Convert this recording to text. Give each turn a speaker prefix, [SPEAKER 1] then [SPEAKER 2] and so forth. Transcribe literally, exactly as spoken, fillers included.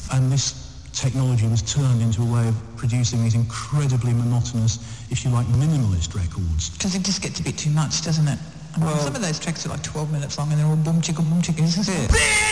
[SPEAKER 1] And this technology was turned into a way of producing these incredibly monotonous, if you like, minimalist records.
[SPEAKER 2] Because it just gets a bit too much, doesn't it? I mean,
[SPEAKER 1] Well,
[SPEAKER 2] some of those tracks are like twelve minutes long and they're all boom chicka boom chicka.